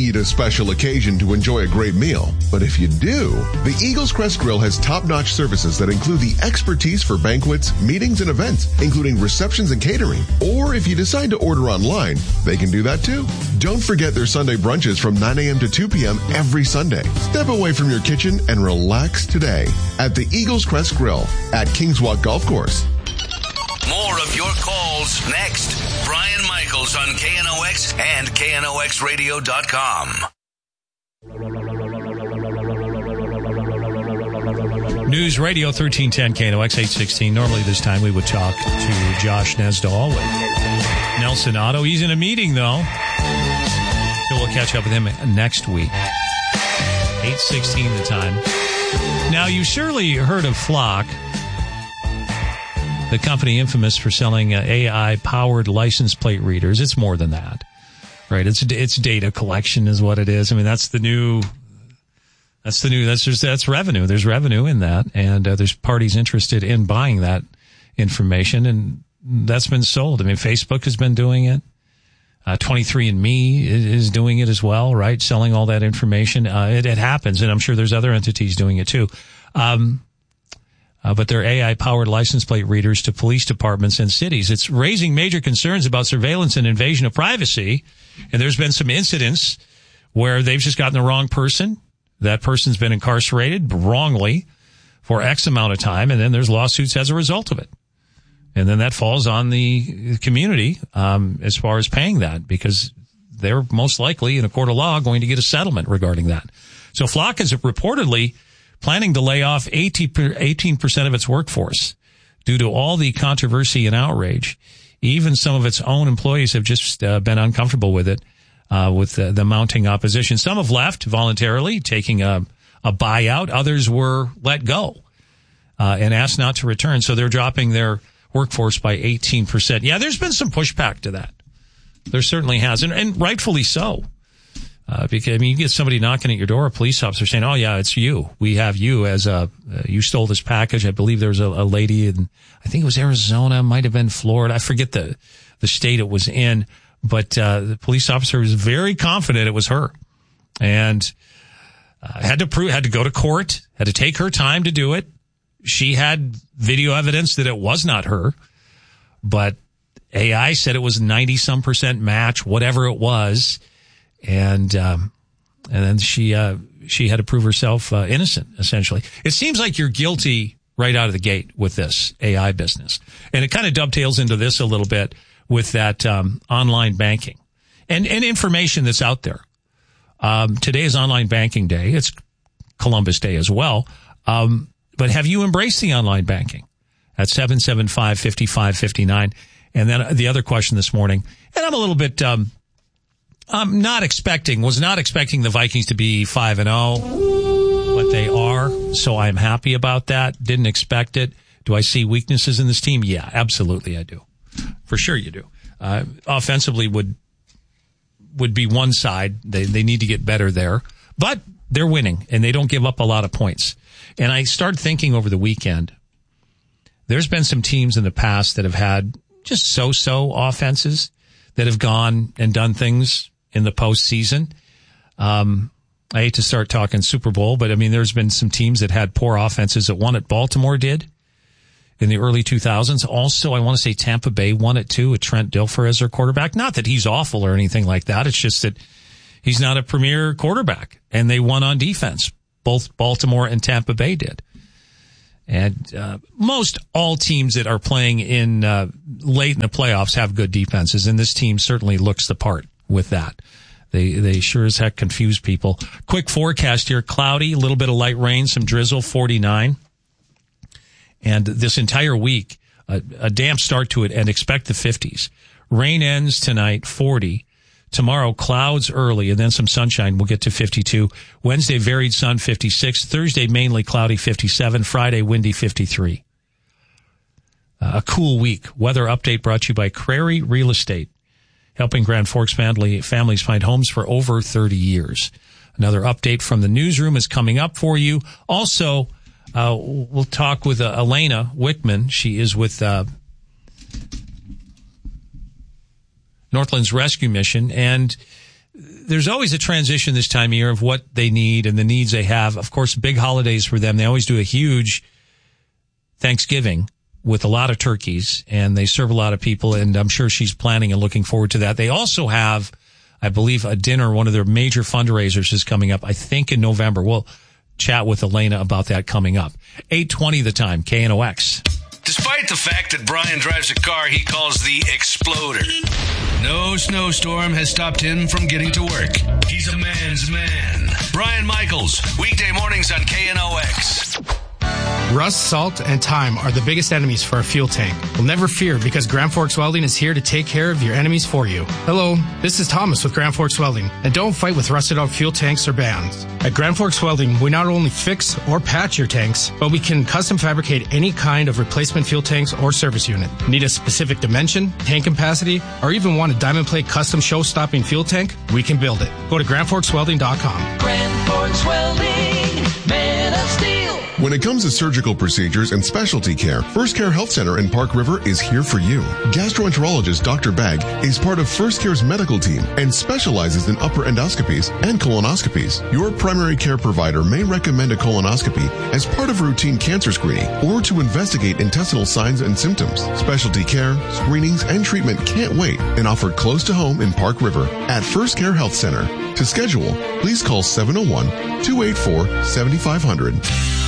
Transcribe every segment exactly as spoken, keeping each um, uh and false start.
need a special occasion to enjoy a great meal. But if you do, the Eagles Crest Grill has top-notch services that include the expertise for banquets, meetings, and events, including receptions and catering. Or if you decide to order online, they can do that too. Don't forget their Sunday brunches from nine a.m. to two p.m. every Sunday. Step away from your kitchen and relax today at the Eagles Crest Grill at Kings Walk Golf Course. More of your calls next. Brian Michaels on K N O X and K N O X radio dot com. News Radio thirteen ten K N O X eight sixteen. Normally this time we would talk to Josh Nesdall with Nelson Otto. He's in a meeting though, so we'll catch up with him next week. eight sixteen the time. Now you surely heard of Flock, the company infamous for selling uh, A I-powered license plate readers. It's more than that, right? It's it's data collection is what it is. I mean, that's the new, that's the new, that's just, that's revenue. There's revenue in that, and uh, there's parties interested in buying that information, and that's been sold. I mean, Facebook has been doing it. Uh, twenty-three and me is doing it as well, right? Selling all that information. Uh, it, it happens, and I'm sure there's other entities doing it too. Um, Uh, but they're A I-powered license plate readers to police departments and cities. It's raising major concerns about surveillance and invasion of privacy. And there's been some incidents where they've just gotten the wrong person. That person's been incarcerated wrongly for X amount of time, and then there's lawsuits as a result of it. And then that falls on the community um, as far as paying that, because they're most likely, in a court of law, going to get a settlement regarding that. So Flock is reportedly planning to lay off eighteen percent of its workforce due to all the controversy and outrage. Even some of its own employees have just uh, been uncomfortable with it, uh, with the, the mounting opposition. Some have left voluntarily, taking a, a buyout. Others were let go uh, and asked not to return. So they're dropping their workforce by eighteen percent. Yeah, there's been some pushback to that. There certainly has, and, and rightfully so. Uh, because, I mean, you get somebody knocking at your door, a police officer saying, oh, yeah, it's you. We have you as a, uh, you stole this package. I believe there was a, a lady in, I think it was Arizona, might have been Florida. I forget the, the state it was in, but, uh, the police officer was very confident it was her, and, uh, had to prove, had to go to court, had to take her time to do it. She had video evidence that it was not her, but A I said it was ninety some percent match, whatever it was. And, um, and then she, uh, she had to prove herself, uh, innocent, essentially. It seems like you're guilty right out of the gate with this A I business. And it kind of dovetails into this a little bit with that, um, online banking and, and information that's out there. Um, today is online banking day. It's Columbus Day as well. Um, but have you embraced the online banking at seven seven five, five five five nine? And then the other question this morning, and I'm a little bit, um, I'm not expecting, was not expecting the Vikings to be five and oh, but they are, so I'm happy about that. Didn't expect it. Do I see weaknesses in this team? Yeah, absolutely I do. For sure you do. Uh, offensively would would be one side. They they need to get better there. But they're winning, and they don't give up a lot of points. And I started thinking over the weekend, there's been some teams in the past that have had just so-so offenses that have gone and done things in the postseason. Um, I hate to start talking Super Bowl, but I mean, there's been some teams that had poor offenses that won it. Baltimore did in the early two thousands. Also, I want to say Tampa Bay won it too with Trent Dilfer as their quarterback. Not that he's awful or anything like that. It's just that he's not a premier quarterback, and they won on defense. Both Baltimore and Tampa Bay did. And uh, most all teams that are playing in uh, late in the playoffs have good defenses, and this team certainly looks the part with that. They they sure as heck confuse people. Quick forecast here: cloudy, a little bit of light rain, some drizzle, forty-nine. And this entire week, a, a damp start to it, and expect the fifties. Rain ends tonight, forty. Tomorrow, clouds early, and then some sunshine. We'll get to fifty-two. Wednesday, varied sun, fifty-six. Thursday, mainly cloudy, fifty-seven. Friday, windy, fifty-three. Uh, a cool week. Weather update brought to you by Crary Real Estate, helping Grand Forks family, families find homes for over thirty years. Another update from the newsroom is coming up for you. Also, uh, we'll talk with uh, Elena Wickman. She is with uh, Northlands Rescue Mission, and there's always a transition this time of year of what they need and the needs they have. Of course, big holidays for them. They always do a huge Thanksgiving with a lot of turkeys, and they serve a lot of people, and I'm sure she's planning and looking forward to that. They also have, I believe, a dinner. One of their major fundraisers is coming up, I think, in November. We'll chat with Elena about that coming up. eight twenty the time, K N O X. Despite the fact that Brian drives a car he calls the Exploder, no snowstorm has stopped him from getting to work. He's a man's man. Brian Michaels, weekday mornings on K N O X. Rust, salt, and time are the biggest enemies for a fuel tank. Well, never fear, because Grand Forks Welding is here to take care of your enemies for you. Hello, this is Thomas with Grand Forks Welding, and don't fight with rusted out fuel tanks or bands. At Grand Forks Welding, we not only fix or patch your tanks, but we can custom fabricate any kind of replacement fuel tanks or service unit. Need a specific dimension, tank capacity, or even want a diamond plate custom show-stopping fuel tank? We can build it. Go to grand forks welding dot com. Grand Forks Welding, man of steel. When it comes to surgical procedures and specialty care, First Care Health Center in Park River is here for you. Gastroenterologist Doctor Bagg is part of First Care's medical team and specializes in upper endoscopies and colonoscopies. Your primary care provider may recommend a colonoscopy as part of routine cancer screening or to investigate intestinal signs and symptoms. Specialty care, screenings, and treatment can't wait and offered close to home in Park River at First Care Health Center. To schedule, please call seven oh one, two eight four, seven five zero zero.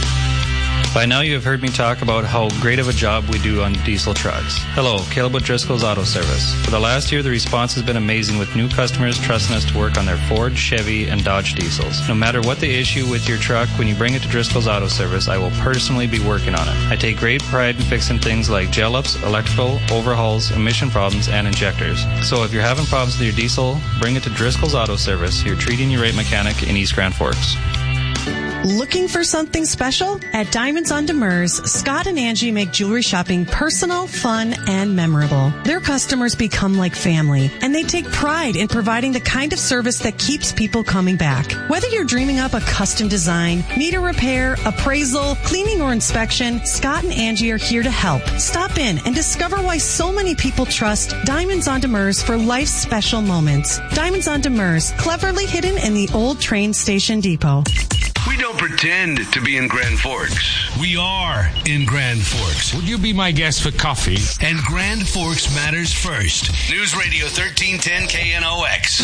By now you have heard me talk about how great of a job we do on diesel trucks. Hello, Caleb with Driscoll's Auto Service. For the last year, the response has been amazing, with new customers trusting us to work on their Ford, Chevy, and Dodge diesels. No matter what the issue with your truck, when you bring it to Driscoll's Auto Service, I will personally be working on it. I take great pride in fixing things like gel ups, electrical, overhauls, emission problems, and injectors. So if you're having problems with your diesel, bring it to Driscoll's Auto Service, your treating you right mechanic in East Grand Forks. Looking for something special? At Diamonds on Demers, Scott and Angie make jewelry shopping personal, fun, and memorable. Their customers become like family, and they take pride in providing the kind of service that keeps people coming back. Whether you're dreaming up a custom design, need a repair, appraisal, cleaning, or inspection, Scott and Angie are here to help. Stop in and discover why so many people trust Diamonds on Demers for life's special moments. Diamonds on Demers, cleverly hidden in the old train station depot. We don't pretend to be in Grand Forks. We are in Grand Forks. Would you be my guest for coffee? And Grand Forks matters first. News Radio thirteen ten K N O X.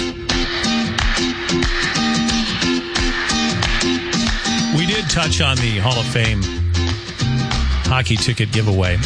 We did touch on the Hall of Fame hockey ticket giveaway.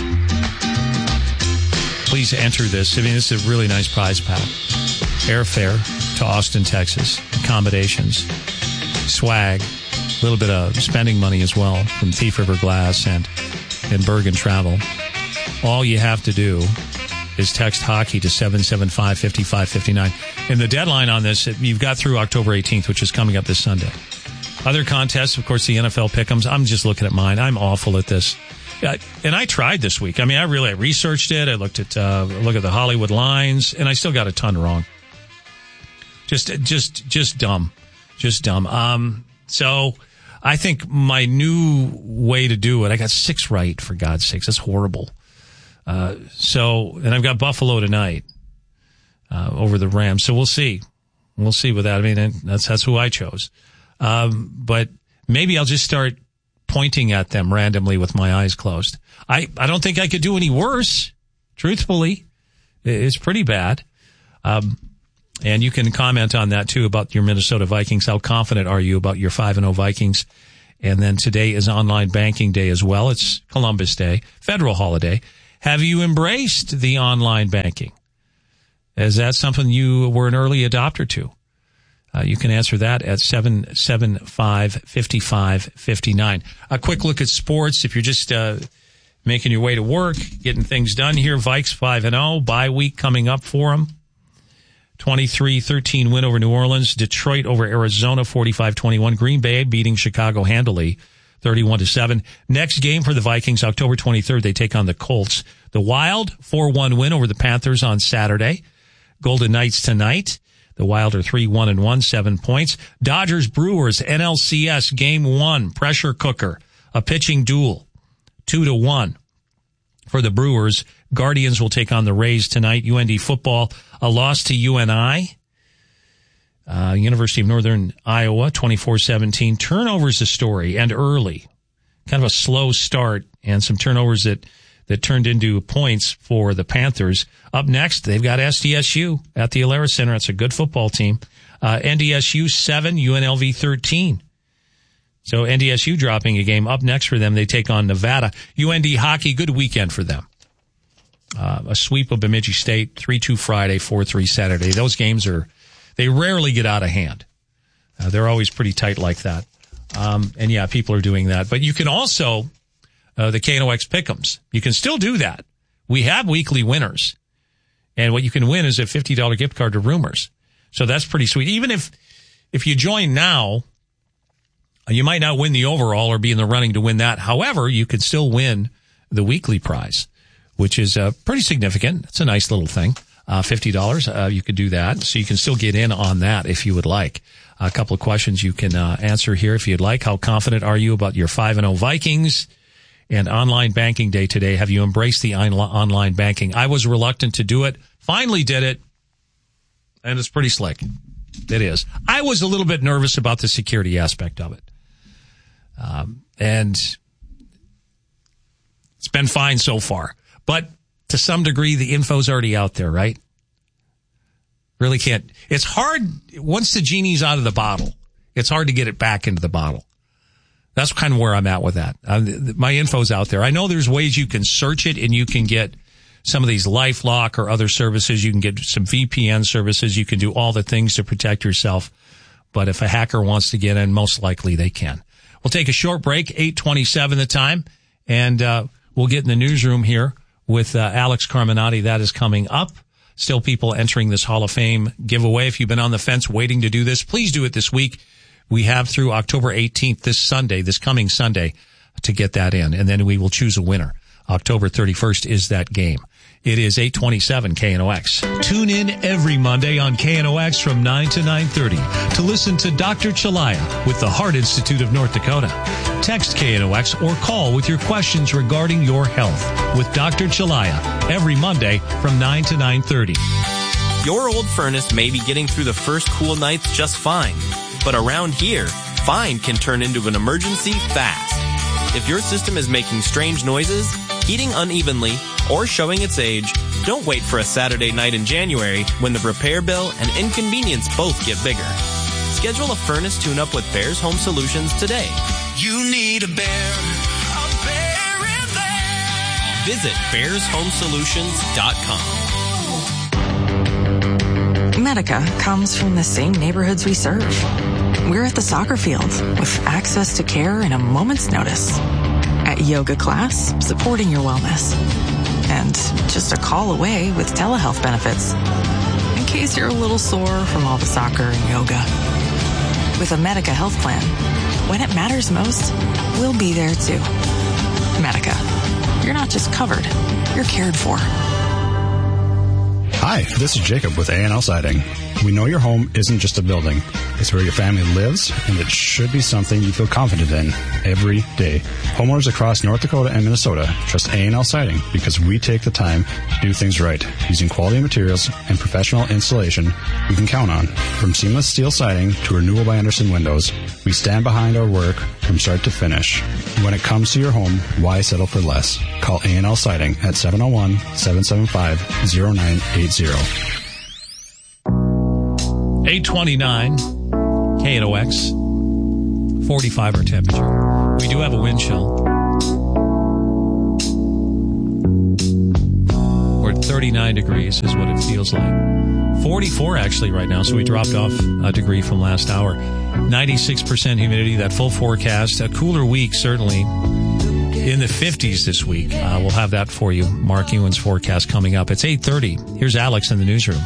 Please enter this. I mean, this is a really nice prize pack. Airfare to Austin, Texas. Accommodations. Swag. A little bit of spending money as well from Thief River Glass and, and Bergen Travel. All you have to do is text hockey to seven seven five, five five five nine. And the deadline on this, you've got through October eighteenth, which is coming up this Sunday. Other contests, of course, the N F L Pick'ems. I'm just looking at mine. I'm awful at this. And I tried this week. I mean, I really I researched it. I looked at uh, look at the Hollywood lines, and I still got a ton wrong. Just, just, just dumb. Just dumb. Um, so... I think my new way to do it, I got six right, for God's sakes. That's horrible. Uh, so, and I've got Buffalo tonight, uh, over the Rams. So we'll see. We'll see with that. I mean, that's, that's who I chose. Um, but maybe I'll just start pointing at them randomly with my eyes closed. I, I don't think I could do any worse. Truthfully, it's pretty bad. Um, And you can comment on that, too, about your Minnesota Vikings. How confident are you about your five and oh Vikings? And then today is online banking day as well. It's Columbus Day, federal holiday. Have you embraced the online banking? Is that something you were an early adopter to? Uh, you can answer that at seven seven five, five five five nine. A quick look at sports. If you're just uh, making your way to work, getting things done here, Vikes five and oh, bye week coming up for them. twenty-three thirteen win over New Orleans. Detroit over Arizona, forty-five twenty-one. Green Bay beating Chicago handily, thirty-one to seven. Next game for the Vikings, October twenty-third, they take on the Colts. The Wild, four one win over the Panthers on Saturday. Golden Knights tonight. The Wild are three one and one, seven points. Dodgers Brewers, N L C S game one, pressure cooker, a pitching duel, two to one for the Brewers. Guardians will take on the Rays tonight. U N D football, a loss to U N I. Uh, University of Northern Iowa, twenty-four seventeen. Turnovers a story, and early. Kind of a slow start, and some turnovers that, that turned into points for the Panthers. Up next, they've got S D S U at the Alara Center. It's a good football team. Uh, N D S U seven, U N L V thirteen. So N D S U dropping a game. Up next for them, they take on Nevada. U N D hockey, good weekend for them. Uh, a sweep of Bemidji State, three two Friday, four three Saturday. Those games are, they rarely get out of hand. Uh, they're always pretty tight like that. Um, and yeah, people are doing that. But you can also, uh, the K N O X Pick'ems, you can still do that. We have weekly winners. And what you can win is a fifty dollars gift card to Rumors. So that's pretty sweet. Even if, if you join now, you might not win the overall or be in the running to win that. However, you could still win the weekly prize, which is uh, pretty significant. It's a nice little thing. Uh, fifty dollars, uh, you could do that. So you can still get in on that if you would like. A couple of questions you can uh, answer here if you'd like. How confident are you about your five and oh Vikings? And online banking day today. Have you embraced the on- online banking? I was reluctant to do it. Finally did it. And it's pretty slick. It is. I was a little bit nervous about the security aspect of it. Um, and it's been fine so far. But to some degree, the info's already out there, right? Really can't. It's hard. Once the genie's out of the bottle, it's hard to get it back into the bottle. That's kind of where I'm at with that. Uh, my info's out there. I know there's ways you can search it and you can get some of these LifeLock or other services. You can get some V P N services. You can do all the things to protect yourself. But if a hacker wants to get in, most likely they can. We'll take a short break, eight twenty-seven the time, and uh, we'll get in the newsroom here with uh, Alex Carminati. That is coming up. Still people entering this Hall of Fame giveaway. If you've been on the fence waiting to do this, please do it this week. We have through October eighteenth, this Sunday, this coming Sunday, to get that in, and then we will choose a winner. October thirty-first is that game. It is eight twenty-seven K N O X. Tune in every Monday on K N O X from nine to nine thirty to listen to Doctor Chalaya with the Heart Institute of North Dakota. Text K N O X or call with your questions regarding your health with Doctor Chalaya every Monday from nine to nine thirty. Your old furnace may be getting through the first cool nights just fine, but around here, fine can turn into an emergency fast. If your system is making strange noises, heating unevenly, or showing its age, don't wait for a Saturday night in January when the repair bill and inconvenience both get bigger. Schedule a furnace tune-up with Bears Home Solutions today. You need a bear, a bear in there. Visit bears home solutions dot com. Medica comes from the same neighborhoods we serve. We're at the soccer field with access to care in a moment's notice. At yoga class, supporting your wellness. And just a call away with telehealth benefits. In case you're a little sore from all the soccer and yoga. With a Medica health plan, when it matters most, we'll be there too. Medica. You're not just covered, you're cared for. Hi, this is Jacob with A and L Siding. We know your home isn't just a building. It's where your family lives, and it should be something you feel confident in every day. Homeowners across North Dakota and Minnesota trust A and L Siding because we take the time to do things right, using quality materials and professional installation we can count on. From seamless steel siding to Renewal by Andersen windows, we stand behind our work from start to finish. When it comes to your home, why settle for less? Call A and L Siding at seven oh one, seven seven five, oh nine eight oh. eight twenty-nine K N O X, forty-five our temperature. We do have a wind chill. We're at thirty-nine degrees is what it feels like. forty-four actually right now, so we dropped off a degree from last hour. ninety-six percent humidity, that full forecast. A cooler week, certainly. In the fifties this week. Uh, we'll have that for you. Mark Ewan's forecast coming up. It's eight thirty. Here's Alex in the newsroom.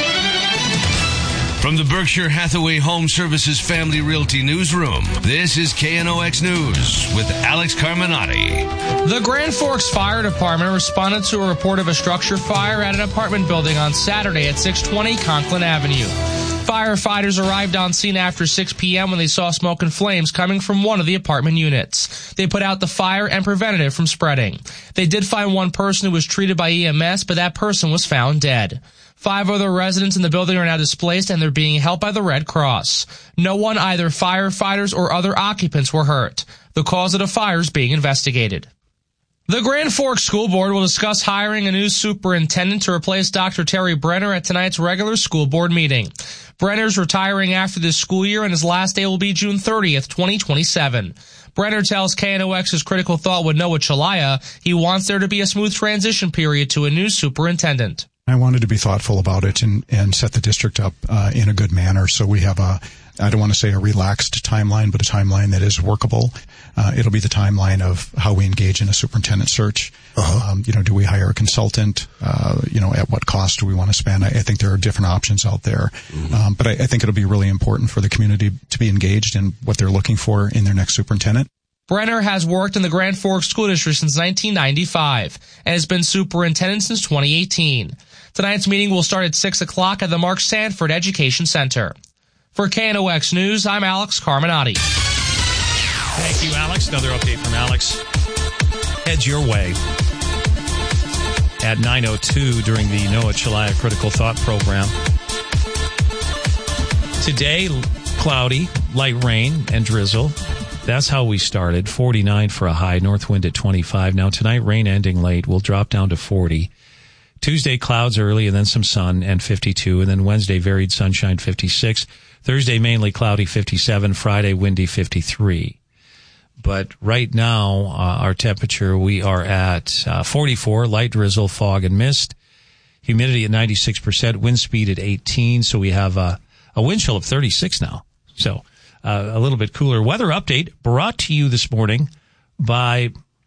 From the Berkshire Hathaway Home Services Family Realty Newsroom, this is K N O X News with Alex Carminati. The Grand Forks Fire Department responded to a report of a structure fire at an apartment building on Saturday at six twenty Conklin Avenue. Firefighters arrived on scene after six p.m. when they saw smoke and flames coming from one of the apartment units. They put out the fire and prevented it from spreading. They did find one person who was treated by E M S, but that person was found dead. Five other residents in the building are now displaced, and they're being helped by the Red Cross. No one, either firefighters or other occupants, were hurt. The cause of the fire is being investigated. The Grand Forks School Board will discuss hiring a new superintendent to replace Doctor Terry Brenner at tonight's regular school board meeting. Brenner's retiring after this school year, and his last day will be June thirtieth, twenty twenty-seven. Brenner tells K N O X's Critical Thought with Noah Chalaya he wants there to be a smooth transition period to a new superintendent. I wanted to be thoughtful about it and, and set the district up uh, in a good manner so we have a, I don't want to say a relaxed timeline, but a timeline that is workable. Uh, it'll be the timeline of how we engage in a superintendent search. Uh-huh. Um, you know, do we hire a consultant? Uh, you know, at what cost do we want to spend? I, I think there are different options out there. Mm-hmm. Um, but I, I think it'll be really important for the community to be engaged in what they're looking for in their next superintendent. Brenner has worked in the Grand Forks School District since nineteen ninety-five and has been superintendent since twenty eighteen. Tonight's meeting will start at six o'clock at the Mark Sanford Education Center. For K N O X News, I'm Alex Carminati. Thank you, Alex. Another update from Alex heads your way at nine oh two during the Noah Chalaya Critical Thought program. Today, cloudy, light rain, and drizzle. That's how we started. forty-nine for a high, north wind at twenty-five. Now tonight, rain ending late. We'll drop down to forty. Tuesday, clouds early and then some sun and fifty-two. And then Wednesday, varied sunshine, fifty-six. Thursday, mainly cloudy, fifty-seven. Friday, windy, fifty-three. But right now, uh, our temperature, we are at uh, forty-four, light drizzle, fog, and mist. Humidity at ninety-six percent, wind speed at eighteen. So we have uh, a wind chill of thirty-six now. So uh, a little bit cooler. Weather update brought to you this morning by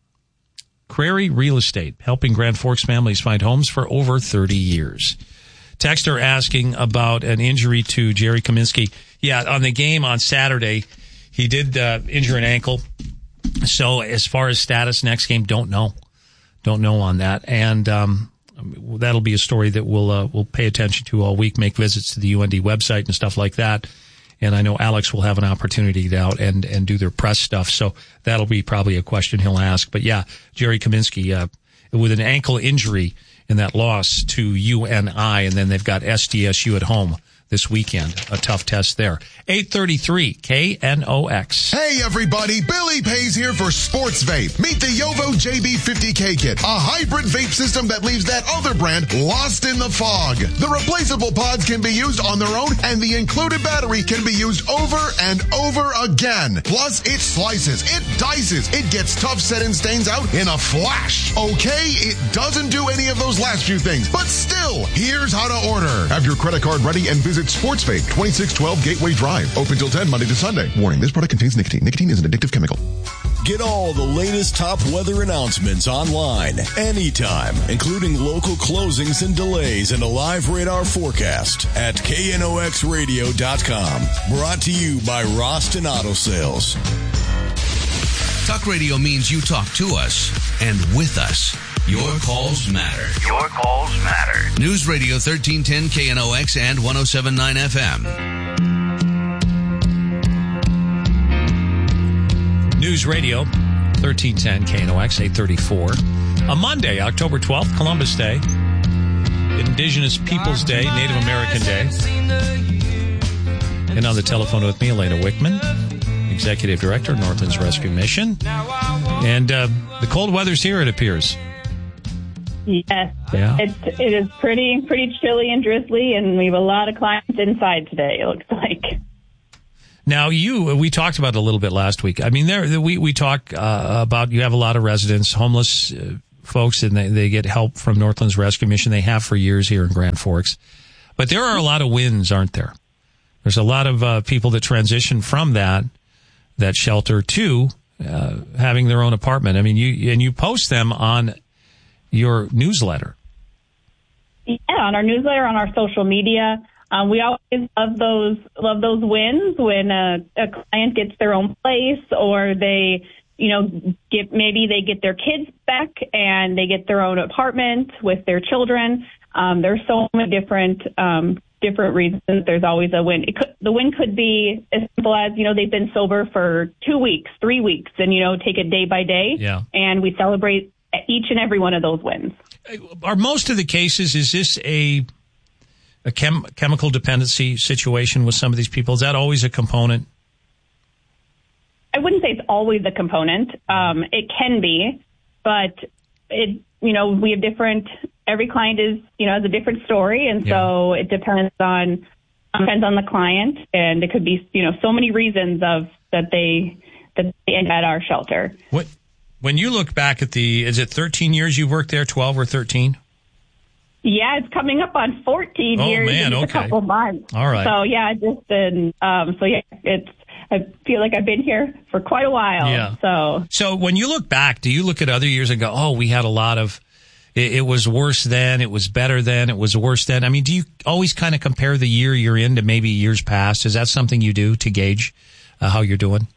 Crary Real Estate, helping Grand Forks families find homes for over thirty years. Texter asking about an injury to Jerry Kaminsky. Yeah, on the game on Saturday, he did uh, injure an ankle. So as far as status next game, don't know. Don't know on that. And um, that'll be a story that we'll, uh, we'll pay attention to all week, make visits to the U N D website and stuff like that. And I know Alex will have an opportunity to get out and, and do their press stuff. So that'll be probably a question he'll ask. But yeah, Jerry Kaminsky, uh, with an ankle injury in that loss to U N I, and then they've got S D S U at home this weekend. A tough test there. eight thirty-three K N O X. Hey everybody, Billy Pays here for Sports Vape. Meet the Yovo J B fifty K Kit, a hybrid vape system that leaves that other brand lost in the fog. The replaceable pods can be used on their own, and the included battery can be used over and over again. Plus, it slices, it dices, it gets tough set-in stains out in a flash. Okay, it doesn't do any of those last few things, but still, here's how to order. Have your credit card ready and visit Sports Vape, twenty-six twelve Gateway Drive. Open till ten Monday to Sunday. Warning, this product contains nicotine. Nicotine is an addictive chemical. Get all the latest top weather announcements online, anytime, including local closings and delays and a live radar forecast at K N O X radio dot com. Brought to you by Roston Auto Sales. Talk radio means you talk to us and with us. Your calls matter. Your calls matter. News Radio thirteen ten K N O X and one oh seven point nine F M. News Radio thirteen ten K N O X, eight thirty-four. A Monday, October twelfth, Columbus Day, Indigenous Peoples Day, Native American Day. And on the telephone with me, Elena Wickman, Executive Director, Northlands Rescue Mission. And uh, the cold weather's here, it appears. Yes, yeah. it's, it is pretty pretty chilly and drizzly, and we have a lot of clients inside today, it looks like. Now, you, we talked about it a little bit last week. I mean, there we, we talk uh, about you have a lot of residents, homeless uh, folks, and they, they get help from Northlands Rescue Mission. They have for years here in Grand Forks. But there are a lot of wins, aren't there? There's a lot of uh, people that transition from that that shelter to uh, having their own apartment. I mean, you and you post them on your newsletter. Yeah, on our newsletter, on our social media. Um, we always love those love those wins when a, a client gets their own place, or they, you know, get maybe they get their kids back and they get their own apartment with their children. Um, there's so many different um, different reasons. There's always a win. It could, the win could be as simple as, you know, they've been sober for two weeks, three weeks, and, you know, take it day by day. Yeah. And we celebrate each and every one of those wins. Are most of the cases, is this a a chem, chemical dependency situation with some of these people? Is that always a component? I wouldn't say it's always a component. Um, it can be, but it, you know, we have different, every client is, you know, has a different story. And yeah. so it depends on, depends on the client. And it could be, you know, so many reasons of that they, that they end at our shelter. What, when you look back at the, is it thirteen years you've worked there, twelve or thirteen? Yeah, it's coming up on fourteen oh, years man, in okay. a couple months. All right. So yeah, just been, um, so yeah, it's, I feel like I've been here for quite a while. Yeah. So, so when you look back, do you look at other years and go, oh, we had a lot of, it, it was worse then, it was better then, it was worse then? I mean, do you always kind of compare the year you're in to maybe years past? Is that something you do to gauge uh, how you're doing?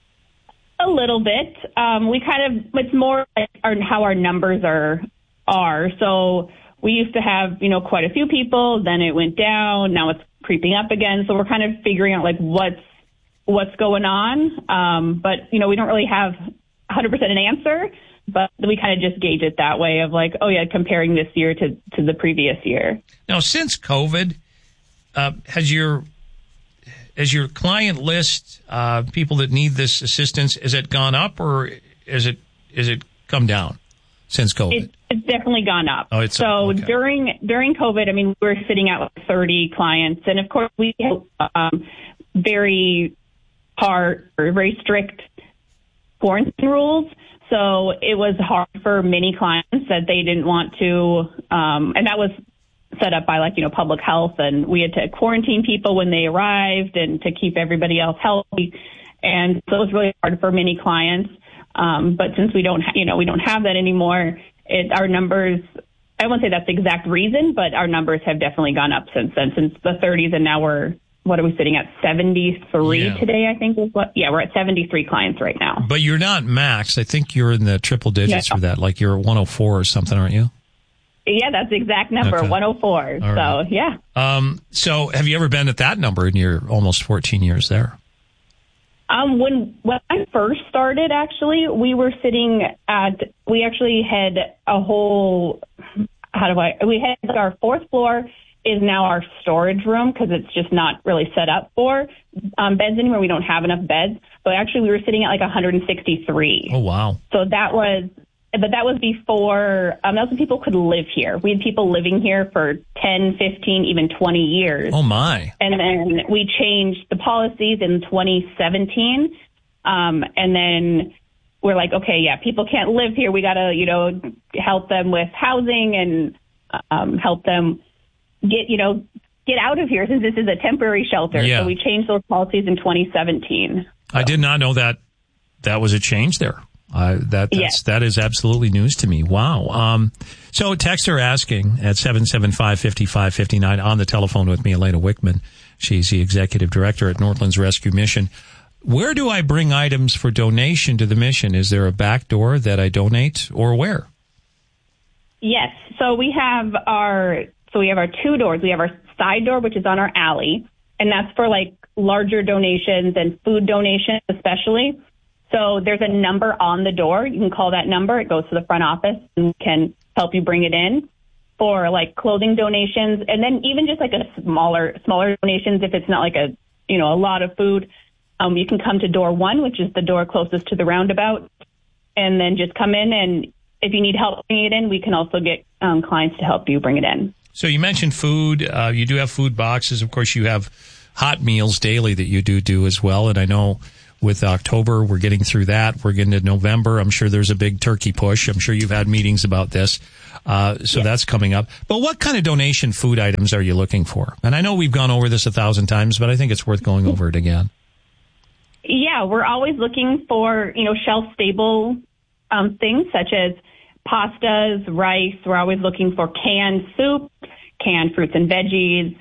A little bit. Um, we kind of, it's more like our, how our numbers are, are. So we used to have, you know, quite a few people, then it went down, now it's creeping up again. So we're kind of figuring out like what's, what's going on. Um, but, you know, we don't really have one hundred percent an answer, but we kind of just gauge it that way of like, oh yeah, comparing this year to, to the previous year. Now, since COVID, uh, has your, has your client list, uh, people that need this assistance, has it gone up or is it, is it come down since COVID? It, it's definitely gone up. Oh, it's so okay. during, during COVID, I mean, we're sitting at like thirty clients, and of course we have, um, very hard or very strict quarantine rules. So it was hard for many clients that they didn't want to, um, and that was set up by like, you know, public health, and we had to quarantine people when they arrived and to keep everybody else healthy. And so it was really hard for many clients. Um, but since we don't, ha- you know, we don't have that anymore, it, our numbers, I won't say that's the exact reason, but our numbers have definitely gone up since then, since the thirties, and now we're, what are we sitting at? seventy-three yeah. today, I think is what, yeah, we're at seventy-three clients right now. But you're not max. I think you're in the triple digits yeah. for that. Like you're at one oh four or something, aren't you? Yeah, that's the exact number, okay. one oh four. All so, right. yeah. Um, so have you ever been at that number in your almost fourteen years there? Um, when, when I first started, actually, we were sitting at, we actually had a whole, how do I, we had our fourth floor is now our storage room because it's just not really set up for um, beds anymore. We don't have enough beds. But actually, we were sitting at like one hundred sixty-three. Oh, wow. So that was, but that was before, um, that was when people could live here. We had people living here for ten, fifteen, even twenty years. Oh, my. And then we changed the policies in twenty seventeen. Um, and then we're like, okay, yeah, people can't live here. We got to, you know, help them with housing and um, help them get, you know, get out of here since this is a temporary shelter. Yeah. So we changed those policies in twenty seventeen. So. I did not know that that was a change there. Uh, that that's, yes. that is absolutely news to me. Wow. Um, so texter asking at seven seven five, five five five nine on the telephone with me, Elena Wickman. She's the executive director at Northlands Rescue Mission. Where do I bring items for donation to the mission? Is there a back door that I donate, or where? Yes. So we have our, so we have our two doors. We have our side door, which is on our alley, and that's for like larger donations and food donations, especially. So there's a number on the door. You can call that number. It goes to the front office and can help you bring it in for like clothing donations. And then even just like a smaller, smaller donations, if it's not like a, you know, a lot of food, um, you can come to door one, which is the door closest to the roundabout, and then just come in. And if you need help bringing it in, we can also get um, clients to help you bring it in. So you mentioned food. Uh, you do have food boxes. Of course, you have hot meals daily that you do do as well. And I know with October, we're getting through that. We're getting to November. I'm sure there's a big turkey push. I'm sure you've had meetings about this. Uh, so yeah. That's coming up. But what kind of donation food items are you looking for? And I know we've gone over this a thousand times, but I think it's worth going over it again. Yeah, we're always looking for, you know, shelf-stable um, things such as pastas, rice. We're always looking for canned soup, canned fruits and veggies,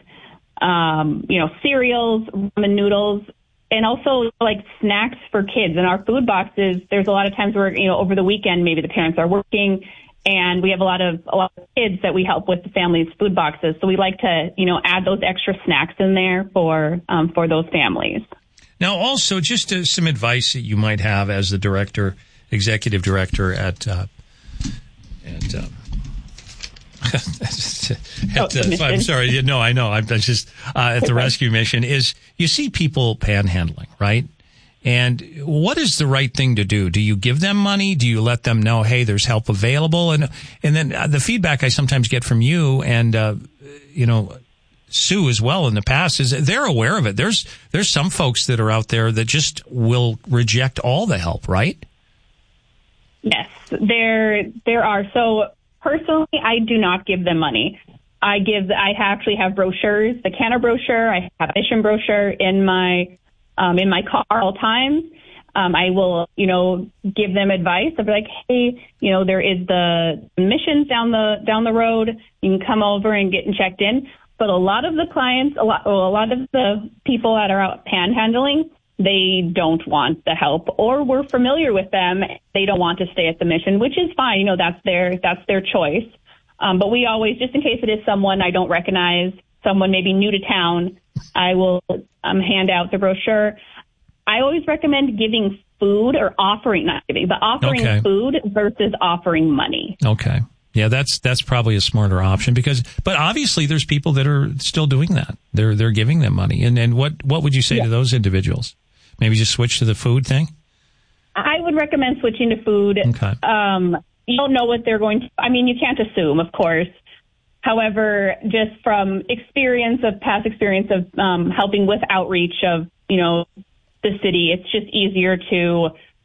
um, you know, cereals, ramen noodles, and also like snacks for kids. In our food boxes, there's a lot of times where, you know, over the weekend, maybe the parents are working, and we have a lot of a lot of kids that we help with the family's food boxes. So we like to, you know, add those extra snacks in there for um, for those families. Now, also, just uh, some advice that you might have as the director, executive director at uh, at uh, at, uh, I'm sorry. No, I know. I'm just uh, at the rescue mission is you see people panhandling, right? And what is the right thing to do? Do you give them money? Do you let them know, hey, there's help available? And and then the feedback I sometimes get from you and, uh, you know, Sue as well in the past is they're aware of it. There's there's some folks that are out there that just will reject all the help, right? Yes, there there are. So personally, I do not give them money. I give. I actually have brochures, the Canna brochure. I have a mission brochure in my um, in my car all times. Um, I will, you know, give them advice. I'll be like, hey, you know, there is the missions down the down the road. You can come over and get checked in. But a lot of the clients, a lot, well, a lot of the people that are out panhandling, they don't want the help, or we're familiar with them. They don't want to stay at the mission, which is fine. You know, that's their that's their choice. Um, but we always, just in case it is someone I don't recognize, someone maybe new to town, I will um, hand out the brochure. I always recommend giving food or offering, not giving, but offering Okay. food versus offering money. Okay. Yeah, that's that's probably a smarter option because, but obviously there's people that are still doing that. They're they're giving them money, and and what what would you say Yeah. to those individuals? Maybe just switch to the food thing. I would recommend switching to food. Okay. Um, you don't know what they're going to, I mean, you can't assume, of course. However, just from experience of past experience of um, helping with outreach of, you know, the city, it's just easier to,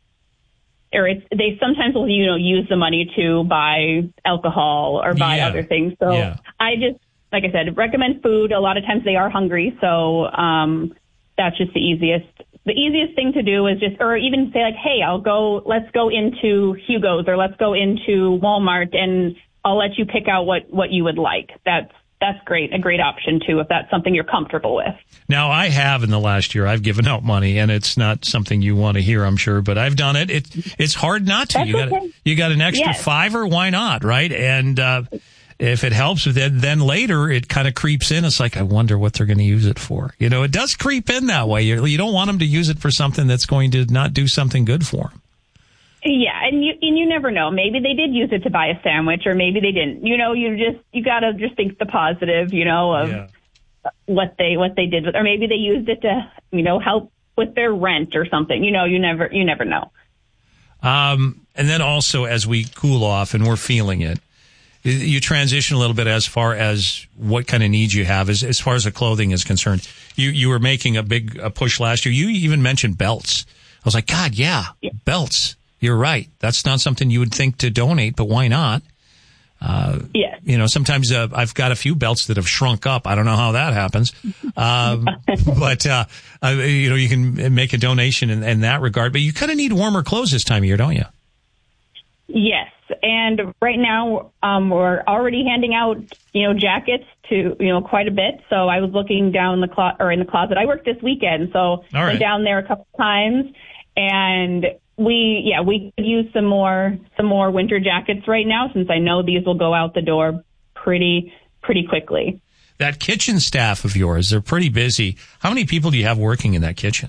or it's, they sometimes will, you know, use the money to buy alcohol or buy Yeah. other things. So Yeah. I just, like I said, recommend food. A lot of times they are hungry. So um, that's just the easiest. The easiest thing to do is just, or even say like, hey, I'll go, let's go into Hugo's or let's go into Walmart and I'll let you pick out what, what you would like. That's, that's great. A great option too, if that's something you're comfortable with. Now, I have in the last year, I've given out money, and it's not something you want to hear, I'm sure, but I've done it. It it's hard not to. That's You got okay. you got an extra Yes. fiver, why not, right? And uh, if it helps with it, then later it kind of creeps in. It's like, I wonder what they're going to use it for. You know, it does creep in that way. You you don't want them to use it for something that's going to not do something good for them. Yeah, and you and you never know. Maybe they did use it to buy a sandwich, or maybe they didn't. You know, you just you gotta just think the positive. You know, of Yeah. what they what they did with, or maybe they used it to, you know, help with their rent or something. You know, you never you never know. Um, and then also as we cool off and we're feeling it, you transition a little bit as far as what kind of needs you have as, as far as the clothing is concerned. You, you were making a big a push last year. You even mentioned belts. I was like, God, yeah, Yeah. belts. You're right. That's not something you would think to donate, but why not? Uh, Yes. you know, sometimes uh, I've got a few belts that have shrunk up. I don't know how that happens. Um, but, uh, uh, you know, you can make a donation in, in that regard, but you kind of need warmer clothes this time of year, don't you? Yes, and right now um, we're already handing out, you know, jackets to, you know, quite a bit. So I was looking down the clo- or in the closet. I worked this weekend, so I right. went down there a couple times, and we, yeah, we could use some more, some more winter jackets right now, since I know these will go out the door pretty, pretty quickly. That kitchen staff of yours, they're pretty busy. How many people do you have working in that kitchen?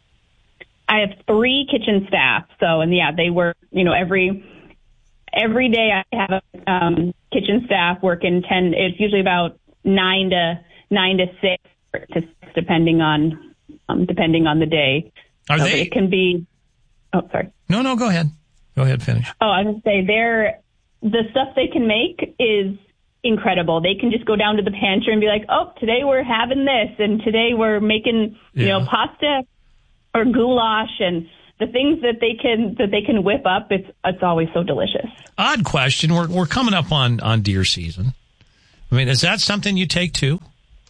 I have three kitchen staff, so and yeah, they work, you know, every. Every day I have a um, kitchen staff working ten. It's usually about nine to nine to six, to six depending on um, depending on the day. Are So they? It can be. Oh, sorry. No, no, go ahead. Go ahead, finish. Oh, I was gonna say they're the stuff they can make is incredible. They can just go down to the pantry and be like, "Oh, today we're having this, and today we're making you Yeah. know pasta or goulash and." The things that they can that they can whip up, it's it's always so delicious. Odd question. We're we're coming up on, on deer season. I mean, is that something you take too?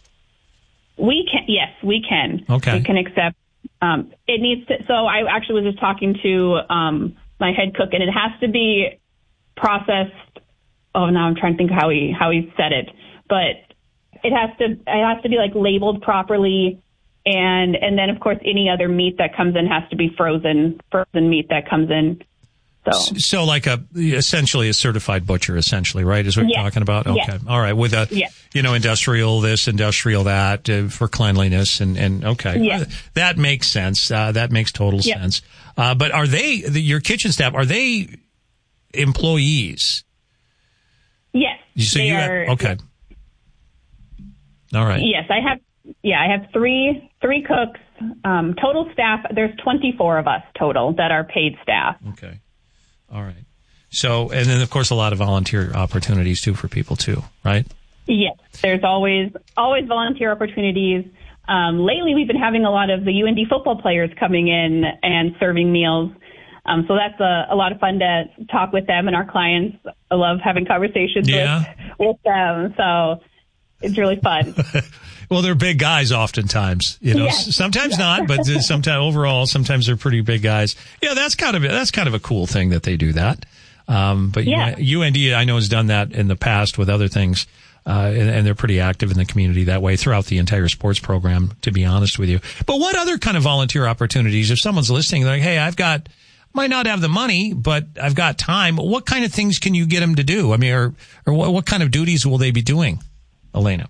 We can, yes, we can. Okay. We can accept. Um, it needs to. So I actually was just talking to um, my head cook, and it has to be processed. Oh, now I'm trying to think how he how he said it, but it has to it has to be like labeled properly. And and then, of course, any other meat that comes in has to be frozen, frozen meat that comes in. So, So like a, essentially a certified butcher, essentially, right, is what Yes. you're talking about? Okay. Yes. All right. With a, Yes. you know, industrial this, industrial that, uh, for cleanliness and, and okay. Yes. Uh, that makes sense. Uh, that makes total Yep. sense. Uh, but are they, the, your kitchen staff, are they employees? Yes. So they you are, have, okay. All right. Yes, I have. Yeah, I have three three cooks. Um, total staff. There's twenty-four of us total that are paid staff. Okay. All right. So, and then of course a lot of volunteer opportunities too for people too, right? Yes, there's always always volunteer opportunities. Um, lately, we've been having a lot of the U N D football players coming in and serving meals. Um, so that's a, a lot of fun to talk with them and our clients. I love having conversations yeah. with, with them. So it's really fun. Well, they're big guys oftentimes, you know, yes. sometimes yeah. not, but sometimes overall, sometimes they're pretty big guys. Yeah, that's kind of, that's kind of a cool thing that they do that. Um, but yeah. U N D, I know, has done that in the past with other things. Uh, and, and they're pretty active in the community that way throughout the entire sports program, to be honest with you. But what other kind of volunteer opportunities, if someone's listening, they're like, hey, I've got, might not have the money, but I've got time. What kind of things can you get them to do? I mean, or, or what, what kind of duties will they be doing, Elena?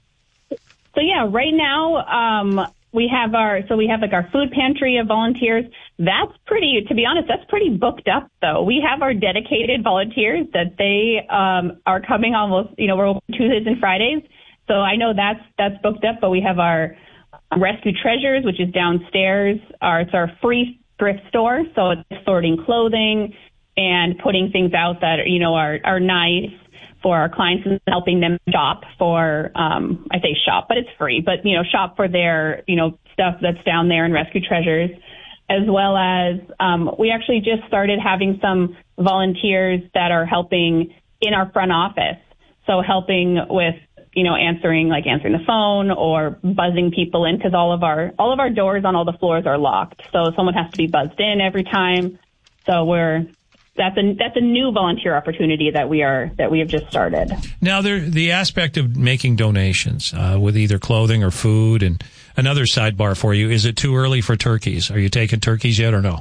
So yeah, right now, um, we have our, so we have like our food pantry of volunteers. That's pretty, to be honest, that's pretty booked up though. We have our dedicated volunteers that they, um, are coming almost, you know, we're open Tuesdays and Fridays. So I know that's, that's booked up, but we have our Rescue Treasures, which is downstairs. Our, it's our free thrift store. So it's sorting clothing and putting things out that, you know, are, are nice for our clients and helping them shop for, um, I say shop, but it's free, but, you know, shop for their, you know, stuff that's down there in Rescue Treasures, as well as, um, we actually just started having some volunteers that are helping in our front office. So helping with, you know, answering, like answering the phone or buzzing people in, because all of our, all of our doors on all the floors are locked. So someone has to be buzzed in every time. So we're, That's a that's a new volunteer opportunity that we are that we have just started. Now, there the aspect of making donations uh, with either clothing or food, and another sidebar for you: is it too early for turkeys? Are you taking turkeys yet, or no?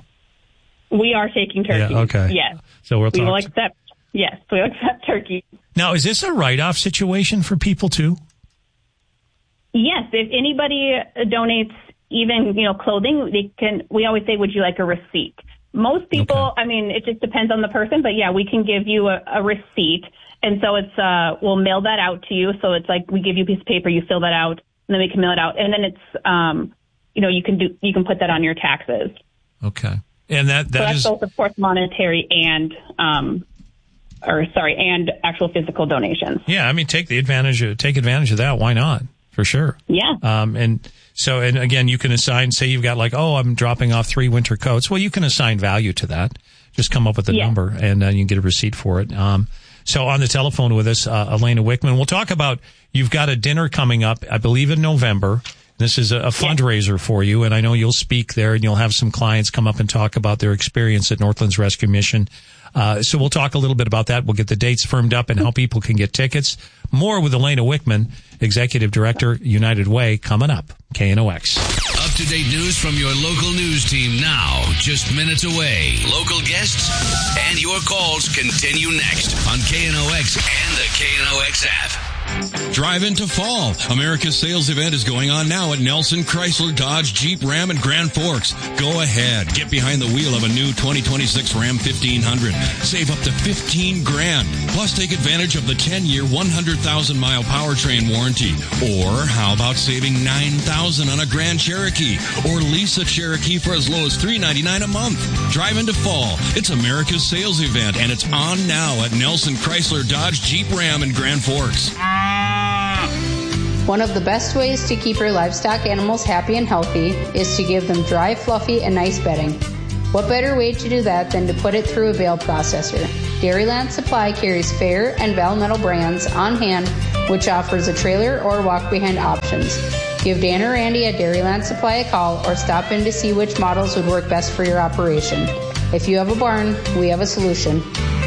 We are taking turkeys. Yeah, okay. Yes. So we'll we talk will to- accept. Yes, we will accept turkeys. Now, is this a write-off situation for people too? Yes. If anybody donates, even you know clothing, they can. We always say, "Would you like a receipt?" Most people, okay. I mean, it just depends on the person, but yeah, we can give you a, a receipt. And so it's, uh, we'll mail that out to you. So it's like we give you a piece of paper, you fill that out, and then we can mail it out. And then it's, um, you know, you can do, you can put that on your taxes. Okay. And that, that so that's is both, of course, monetary and, um, or sorry, and actual physical donations. Yeah. I mean, take the advantage of, take advantage of that. Why not? For sure. Yeah. Um, and so, and again, you can assign, say you've got like, oh, I'm dropping off three winter coats. Well, you can assign value to that. Just come up with a yeah. number and uh, you can get a receipt for it. Um, so on the telephone with us, uh, Elena Wickman, we'll talk about, you've got a dinner coming up, I believe in November. This is a, a fundraiser yeah. for you. And I know you'll speak there and you'll have some clients come up and talk about their experience at Northlands Rescue Mission. Uh, so we'll talk a little bit about that. We'll get the dates firmed up and how people can get tickets. More with Elena Wickman, Executive Director, United Way, coming up. K N O X. Up-to-date news from your local news team now, just minutes away. Local guests and your calls continue next on K N O X and the K N O X app. Drive into fall. America's sales event is going on now at Nelson Chrysler Dodge Jeep Ram in Grand Forks. Go ahead. Get behind the wheel of a new twenty twenty-six Ram fifteen hundred. Save up to fifteen grand. Plus take advantage of the ten-year, one hundred thousand mile powertrain warranty. Or how about saving nine thousand dollars on a Grand Cherokee? Or lease a Cherokee for as low as three ninety-nine a month. Drive into fall. It's America's sales event, and it's on now at Nelson Chrysler Dodge Jeep Ram in Grand Forks. One of the best ways to keep your livestock animals happy and healthy is to give them dry, fluffy, and nice bedding. What better way to do that than to put it through a bale processor? Dairyland Supply carries Fair and Valmetal brands on hand, which offers a trailer or walk-behind options. Give Dan or Randy at Dairyland Supply a call or stop in to see which models would work best for your operation. If you have a barn, we have a solution.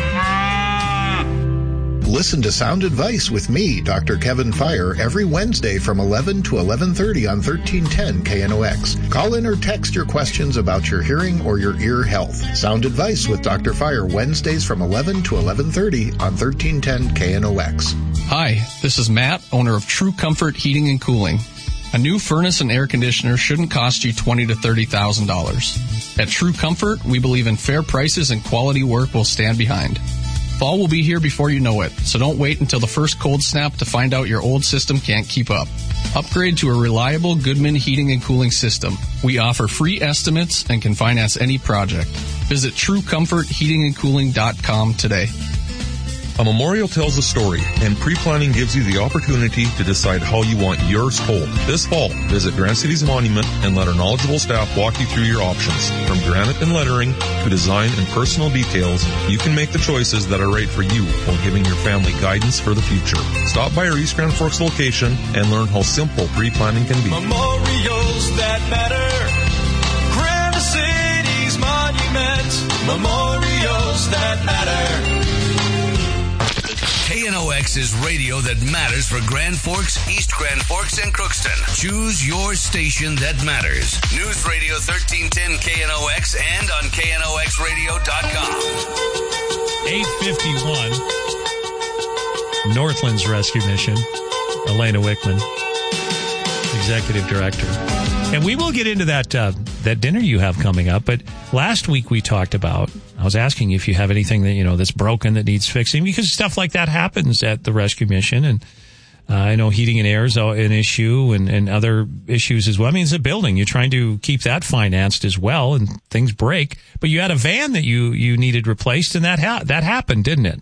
Listen to Sound Advice with me, Doctor Kevin Fire, every Wednesday from eleven to eleven thirty on thirteen ten K N O X. Call in or text your questions about your hearing or your ear health. Sound Advice with Doctor Fire, Wednesdays from eleven to eleven thirty on thirteen ten K N O X. Hi, this is Matt, owner of True Comfort Heating and Cooling. A new furnace and air conditioner shouldn't cost you twenty thousand to thirty thousand dollars. At True Comfort, we believe in fair prices and quality work we'll stand behind. Fall will be here before you know it, so don't wait until the first cold snap to find out your old system can't keep up. Upgrade to a reliable Goodman heating and cooling system. We offer free estimates and can finance any project. Visit true comfort heating and cooling dot com today. A memorial tells a story, and pre-planning gives you the opportunity to decide how you want yours told. This fall, visit Grand City's Monument and let our knowledgeable staff walk you through your options. From granite and lettering to design and personal details, you can make the choices that are right for you while giving your family guidance for the future. Stop by our East Grand Forks location and learn how simple pre-planning can be. Memorials that matter. Grand City's Monument. Memorials that matter. K N O X is radio that matters for Grand Forks, East Grand Forks, and Crookston. Choose your station that matters. News Radio thirteen ten K N O X and on K N O X radio dot com. eight fifty-one. Northlands Rescue Mission. Elena Wickman, Executive Director. And we will get into that uh, that dinner you have coming up. But last week we talked about, I was asking you if you have anything that, you know, that's broken that needs fixing, because stuff like that happens at the rescue mission. And uh, I know heating and air is an issue, and, and other issues as well. I mean, it's a building. You're trying to keep that financed as well, and things break. But you had a van that you, you needed replaced, and that ha- that happened, didn't it?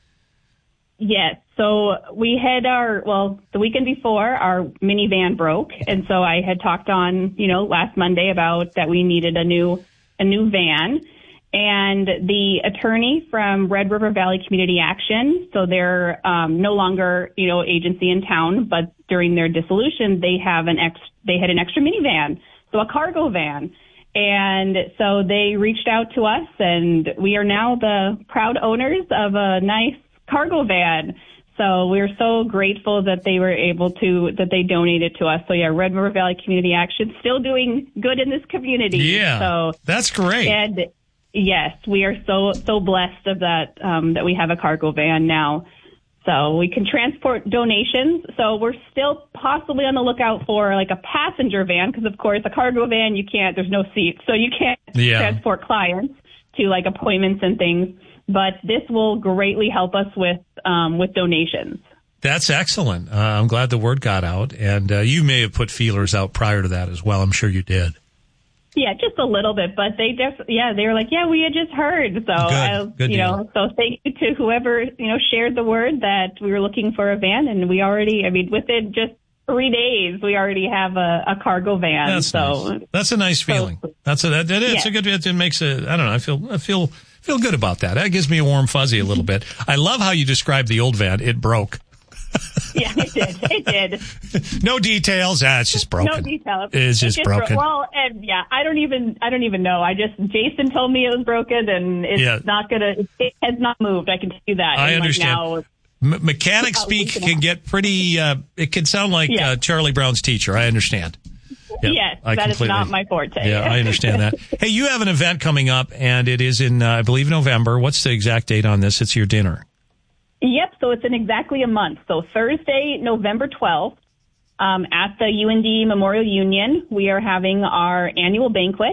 Yes. So we had our, well, the weekend before, our minivan broke. And so I had talked on, you know, last Monday about that we needed a new, a new van. And the attorney from Red River Valley Community Action, so they're um, no longer, you know, agency in town, but during their dissolution, they have an ex, they had an extra minivan, so a cargo van. And so they reached out to us, and we are now the proud owners of a nice cargo van. So we're so grateful that they were able to, that they donated to us. So yeah, Red River Valley Community Action still doing good in this community. Yeah, so that's great. And yes, we are so, so blessed of that, um, that we have a cargo van now. So we can transport donations. So we're still possibly on the lookout for like a passenger van, because of course a cargo van, you can't, there's no seats. So you can't yeah. transport clients to like appointments and things. But this will greatly help us with um, with donations. That's excellent. Uh, I'm glad the word got out. And uh, you may have put feelers out prior to that as well. I'm sure you did. Yeah, just a little bit. But they def- yeah, they were like, yeah, we had just heard. So, Good. I, Good you deal. know, so thank you to whoever, you know, shared the word that we were looking for a van. And we already, I mean, within just three days, we already have a, a cargo van. That's so nice. That's a nice feeling. So, That's a, that, that is yeah. a good, it, it makes a, I don't know, I feel, I feel, feel good about that. That gives me a warm fuzzy a little bit. I love how you described the old van. It broke. Yeah, it did. It did. No details. Ah, it's just broken. No details. It's just it broken. Bro- well, and yeah, I don't even, I don't even know. I just, Jason told me it was broken, and it's Yeah. not gonna, it has not moved. I can tell you that. I And, like, understand. now, M- mechanic About a speak week and a can half. get pretty, uh, it can sound like Yeah. uh, Charlie Brown's teacher. I understand. Yeah, yes, I that is completely- not my forte. Yeah, I understand that. Hey, you have an event coming up, and it is in, uh, I believe, November. What's the exact date on this? It's your dinner. Yep. So it's in exactly a month. So Thursday, November twelfth, um, at the U N D Memorial Union, we are having our annual banquet.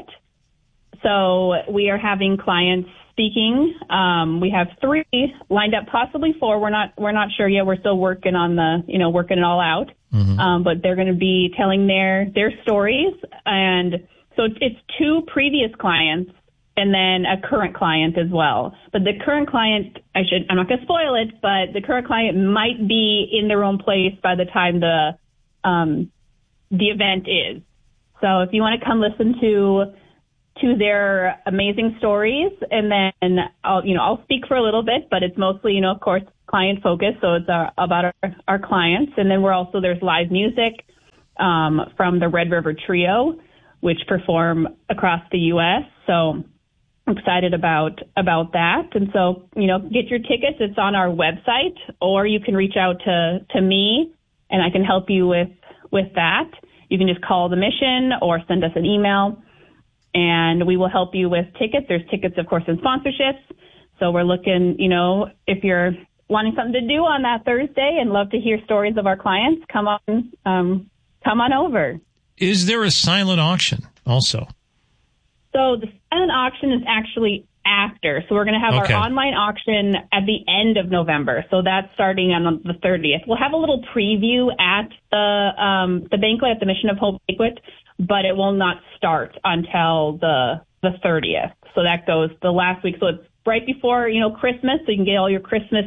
So we are having clients speaking. Um, we have three lined up, possibly four. We're not, we're not sure yet. We're still working on the, you know, working it all out. Mm-hmm. Um, but they're going to be telling their, their stories. And so it's, it's two previous clients and then a current client as well. But the current client, I should, I'm not going to spoil it, but the current client might be in their own place by the time the, um, the event is. So if you want to come listen to, to their amazing stories, and then I'll, you know, I'll speak for a little bit, but it's mostly, you know, of course, client focused. So it's our, about our, our clients. And then we're also, there's live music, um, from the Red River Trio, which perform across the U S. So I'm excited about, about that. And so, you know, get your tickets. It's on our website, or you can reach out to, to me and I can help you with, with that. You can just call the mission or send us an email, and we will help you with tickets. There's tickets, of course, and sponsorships. So we're looking, you know, if you're wanting something to do on that Thursday and love to hear stories of our clients, come on, um, come on over. Is there a silent auction also? So the silent auction is actually after. So we're going to have Okay. our online auction at the end of November. So that's starting on the thirtieth. We'll have a little preview at the um, the banquet, at the Mission of Hope banquet, but it will not start until the the thirtieth. So that goes the last week. So it's right before, you know, Christmas, so you can get all your Christmas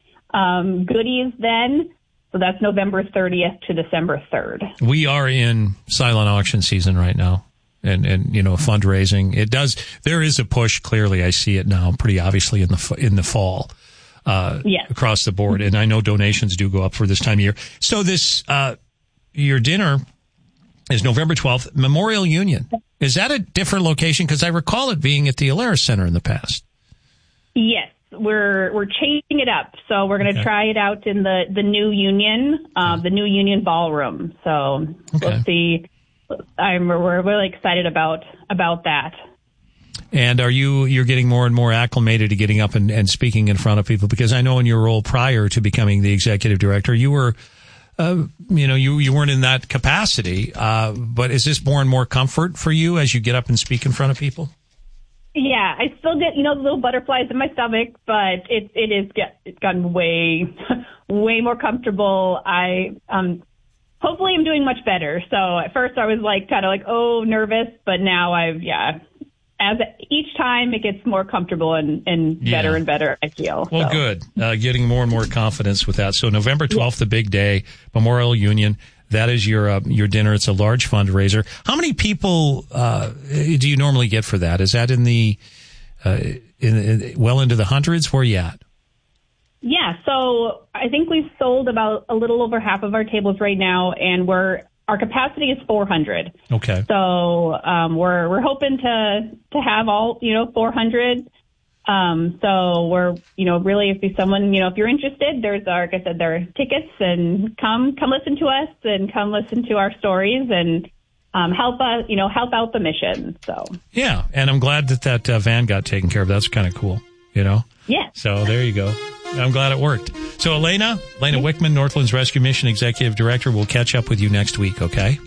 um, goodies then. So that's November thirtieth to December third. We are in silent auction season right now. And, and, you know, fundraising. It does, there is a push, clearly. I see it now pretty obviously in the, in the fall, uh, yes. across the board. And I know donations do go up for this time of year. So this, uh, your dinner is November twelfth, Memorial Union. Is that a different location? Because I recall it being at the Alaris Center in the past. Yes. We're we're changing it up, so we're going to Okay. try it out in the the new Union, uh, the new Union Ballroom. So Okay. we'll see. I'm we're really excited about about that. And are you, you're getting more and more acclimated to getting up and, and speaking in front of people? Because I know in your role prior to becoming the executive director, you were, uh, you know, you, you weren't in that capacity. Uh, but is this more and more comfort for you as you get up and speak in front of people? Yeah, I still get, you know, the little butterflies in my stomach, but it it is get it's gotten way way more comfortable. I um hopefully I'm doing much better. So at first I was like kind of like oh nervous, but now I've yeah. As each time it gets more comfortable and, and better Yeah. and better, I feel. Well, so. good. Uh, getting more and more confidence with that. So November twelfth, the big day, Memorial Union. That is your uh, your dinner. It's a large fundraiser. How many people uh, do you normally get for that? Is that in the uh, in, in well into the hundreds? Where are you at? Yeah, so I think we've sold about a little over half of our tables right now, and we're our capacity is four hundred. Okay. So um, we're we're hoping to to have all you know four hundred. Um, so we're you know really if you're someone you know if you're interested, there's like I said there are tickets, and come come listen to us and come listen to our stories and um, help us you know help out the mission. So Yeah, and I'm glad that that uh, van got taken care of. That's kind of cool, you know. yeah. So there you go. I'm glad it worked. So Elena, Elena Wickman, Northlands Rescue Mission Executive Director, we'll catch up with you next week, okay?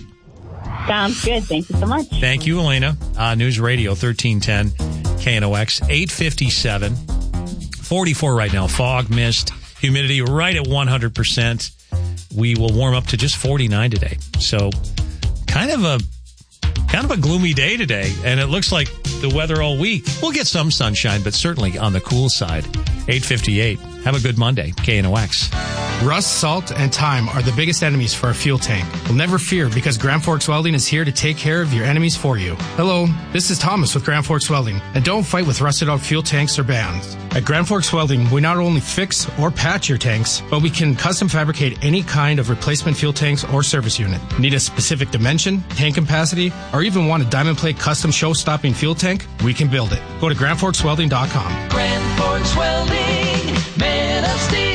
Sounds good. Thank you so much. Thank you, Elena. Uh, News Radio thirteen ten K N O X, eight fifty-seven, forty-four right now. Fog, mist, humidity right at one hundred percent. We will warm up to just forty-nine today. So kind of a kind of a gloomy day today, and it looks like the weather all week. We'll get some sunshine, but certainly on the cool side. eight fifty-eight. Have a good Monday. K N O X. Rust, salt, and time are the biggest enemies for a fuel tank. Well, never fear, because Grand Forks Welding is here to take care of your enemies for you. Hello, this is Thomas with Grand Forks Welding, and don't fight with rusted out fuel tanks or bands. At Grand Forks Welding, we not only fix or patch your tanks, but we can custom fabricate any kind of replacement fuel tanks or service unit. Need a specific dimension, tank capacity, or even want a diamond plate custom show-stopping fuel tank? We can build it. Go to grand forks welding dot com. Grand Forks Welding, Man of Steel.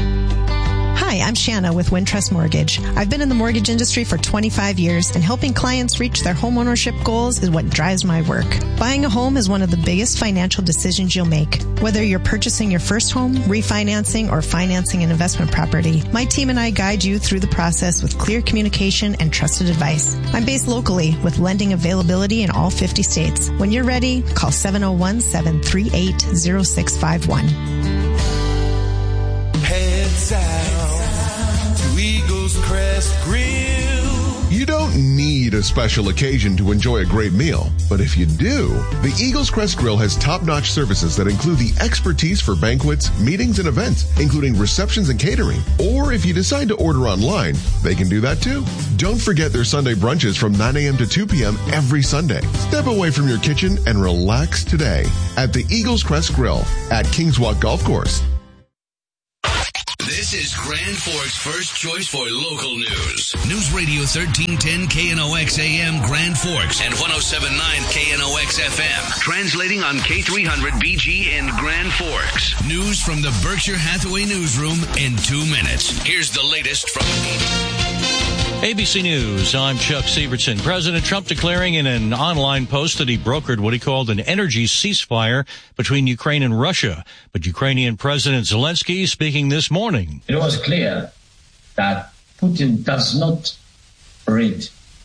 Hi, I'm Shanna with Wintrust Mortgage. I've been in the mortgage industry for twenty-five years, and helping clients reach their homeownership goals is what drives my work. Buying a home is one of the biggest financial decisions you'll make. Whether you're purchasing your first home, refinancing, or financing an investment property, my team and I guide you through the process with clear communication and trusted advice. I'm based locally with lending availability in all fifty states. When you're ready, call seven oh one, seven three eight, oh six five one. Heads out to Eagles Crest Grill. You don't need a special occasion to enjoy a great meal, but if you do, the Eagles Crest Grill has top-notch services that include the expertise for banquets, meetings, and events, including receptions and catering. Or if you decide to order online, they can do that too. Don't forget their Sunday brunches from nine a.m. to two p.m. every Sunday. Step away from your kitchen and relax today at the Eagles Crest Grill at Kings Walk Golf Course. This is Grand Forks' first choice for local news. News Radio thirteen ten K N O X A M Grand Forks and one oh seven point nine K N O X F M. Translating on K three hundred B G in Grand Forks. News from the Berkshire Hathaway newsroom in two minutes. Here's the latest from A B C News, I'm Chuck Sievertson. President Trump declaring in an online post that he brokered what he called an energy ceasefire between Ukraine and Russia. But Ukrainian President Zelensky speaking this morning. It was clear that Putin does not read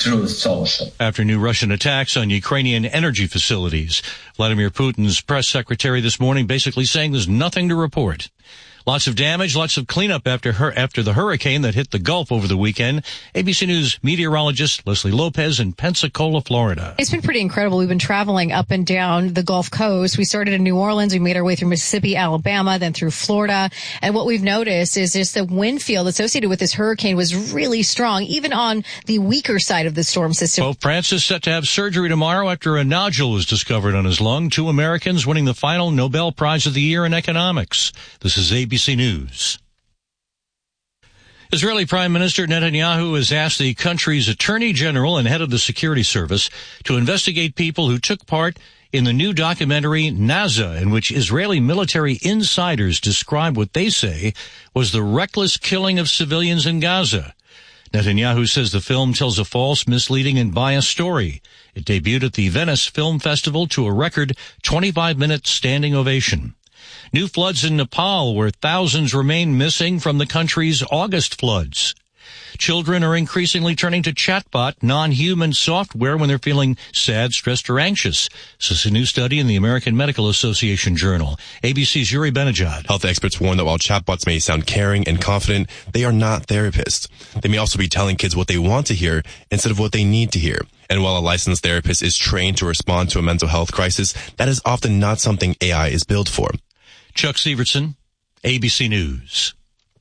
through social. After new Russian attacks on Ukrainian energy facilities, Vladimir Putin's press secretary this morning basically saying there's nothing to report. Lots of damage, lots of cleanup after her, after the hurricane that hit the Gulf over the weekend. A B C News meteorologist Leslie Lopez in Pensacola, Florida. It's been pretty incredible. We've been traveling up and down the Gulf Coast. We started in New Orleans. We made our way through Mississippi, Alabama, then through Florida. And what we've noticed is just the wind field associated with this hurricane was really strong, even on the weaker side of the storm system. Pope Francis set to have surgery tomorrow after a nodule was discovered on his lung. Two Americans winning the final Nobel Prize of the Year in economics. This is A B C A B C News. Israeli Prime Minister Netanyahu has asked the country's Attorney General and head of the security service to investigate people who took part in the new documentary Naza, in which Israeli military insiders describe what they say was the reckless killing of civilians in Gaza. Netanyahu says the film tells a false, misleading, and biased story. It debuted at the Venice Film Festival to a record twenty-five minute standing ovation. New floods in Nepal, where thousands remain missing from the country's August floods. Children are increasingly turning to chatbot, non-human software when they're feeling sad, stressed, or anxious. This is a new study in the American Medical Association Journal. A B C's Yuri Benajad. Health experts warn that while chatbots may sound caring and confident, they are not therapists. They may also be telling kids what they want to hear instead of what they need to hear. And while a licensed therapist is trained to respond to a mental health crisis, that is often not something A I is built for. Chuck Severson, A B C News.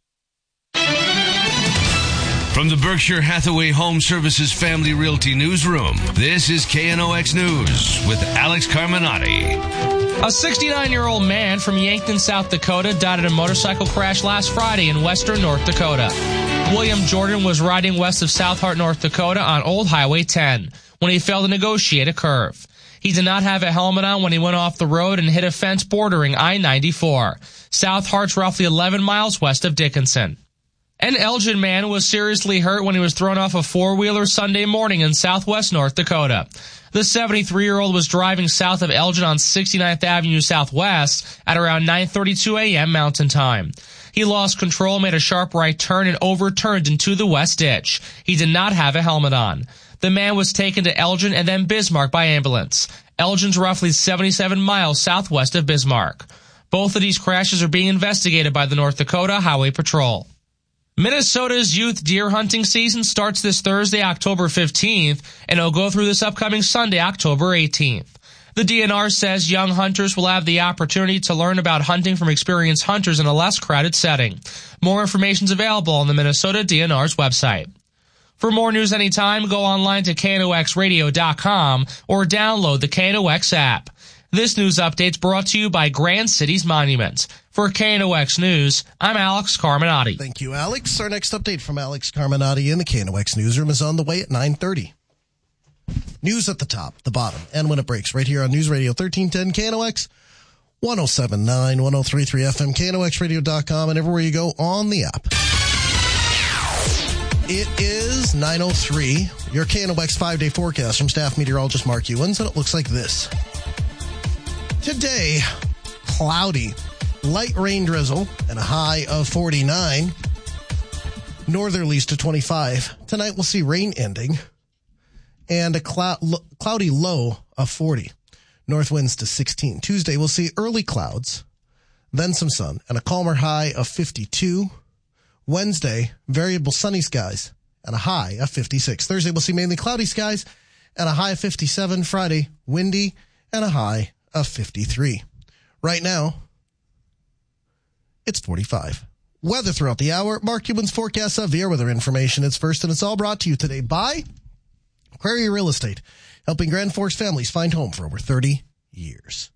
From the Berkshire Hathaway Home Services Family Realty Newsroom, this is K N O X News with Alex Carminati. A sixty-nine-year-old man from Yankton, South Dakota, died in a motorcycle crash last Friday in western North Dakota. William Jordan was riding west of South Hart, North Dakota on Old Highway ten when he failed to negotiate a curve. He did not have a helmet on when he went off the road and hit a fence bordering I ninety-four. South Hart's roughly eleven miles west of Dickinson. An Elgin man was seriously hurt when he was thrown off a four-wheeler Sunday morning in southwest North Dakota. The seventy-three-year-old was driving south of Elgin on sixty-ninth Avenue Southwest at around nine thirty-two a.m. Mountain Time. He lost control, made a sharp right turn, and overturned into the west ditch. He did not have a helmet on. The man was taken to Elgin and then Bismarck by ambulance. Elgin's roughly seventy-seven miles southwest of Bismarck. Both of these crashes are being investigated by the North Dakota Highway Patrol. Minnesota's youth deer hunting season starts this Thursday, October fifteenth, and it'll go through this upcoming Sunday, October eighteenth. The D N R says young hunters will have the opportunity to learn about hunting from experienced hunters in a less crowded setting. More information is available on the Minnesota D N R's website. For more news anytime, go online to K N O X radio dot com or download the K N O X app. This news update's brought to you by Grand Cities Monuments. For K N O X News, I'm Alex Carminati. Thank you, Alex. Our next update from Alex Carminati in the K N O X newsroom is on the way at nine thirty. News at the top, the bottom, and when it breaks, right here on News Radio thirteen ten K N O X, ten seventy-nine, ten thirty-three F M, K N O X radio dot com, and everywhere you go on the app. It is nine oh three, your K N O X five-day forecast from staff meteorologist Mark Ewens, and it looks like this. Today, cloudy, light rain drizzle, and a high of forty-nine. Northerlies to twenty-five. Tonight we'll see rain ending, and a clou- l- cloudy low of forty. North winds to sixteen. Tuesday we'll see early clouds, then some sun, and a calmer high of fifty-two. Wednesday, variable sunny skies and a high of fifty-six. Thursday, we'll see mainly cloudy skies and a high of fifty-seven. Friday, windy and a high of fifty-three. Right now, it's forty-five. Weather throughout the hour. Mark Cuban's forecast of the air weather information. It's first, and it's all brought to you today by Query Real Estate, helping Grand Forks families find home for over thirty years.